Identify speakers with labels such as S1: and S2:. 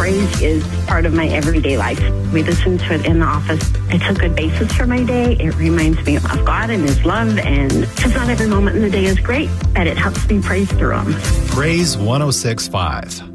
S1: praise is part of my everyday life. We listen to it in the office. It's a good basis for my day. It reminds me of God and His love, and just not every moment in the day is great, but it helps me praise through them.
S2: Praise 106.5.